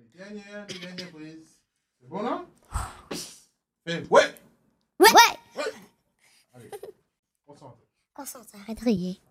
Dernière prise. C'est bon là? Ouais! Ouais! Ouais! Allez, concentre. Concentre, arrête de rire.